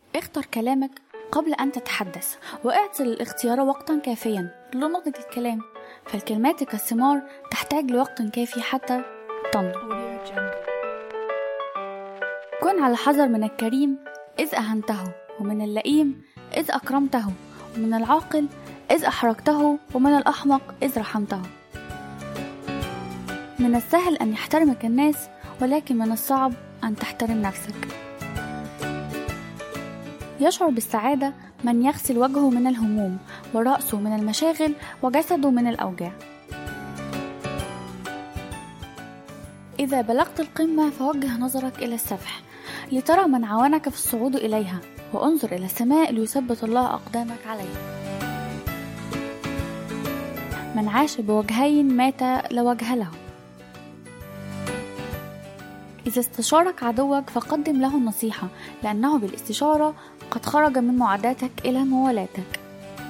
اختر كلامك قبل أن تتحدث، واعطي الاختيار وقتا كافيا لنضج الكلام، فالكلمات كالثمار تحتاج لوقت كافي حتى تنضج. كن على حذر من الكريم إذ أهنته، ومن اللئيم إذ أكرمته، ومن العاقل إذ أحرجته، ومن الأحمق إذ رحمته. من السهل أن يحترمك الناس، ولكن من الصعب أن تحترم نفسك. يشعر بالسعادة من يغسل وجهه من الهموم، ورأسه من المشاغل، وجسده من الأوجاع. إذا بلغت القمة فوجه نظرك إلى السفح لترى من عاونك في الصعود إليها، وانظر إلى السماء ليثبت الله أقدامك عليها. من عاش بوجهين مات لا وجه له. إذا استشارك عدوك فقدم له النصيحة، لأنه بالاستشارة قد خرج من معاداتك إلى موالاتك.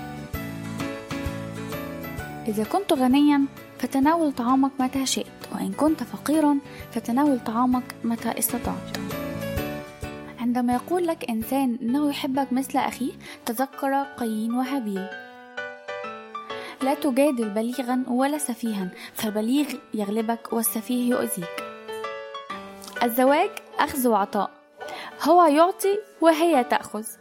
إذا كنت غنيا فتناول طعامك متى شئت، وإن كنت فقيرا فتناول طعامك متى استطعت. عندما يقول لك إنسان إنه يحبك مثل أخيه، تذكر قايين وهابيل. لا تجادل بليغا ولا سفيها، فالبليغ يغلبك والسفيه يؤذيك. الزواج أخذ وعطاء، هو يعطي وهي تأخذ.